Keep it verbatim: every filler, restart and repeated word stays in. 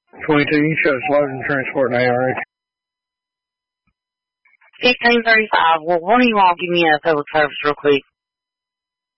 twenty-two, you show us load and transport and A R H. fifteen thirty-five. Well, one of you all give me a public service real quick.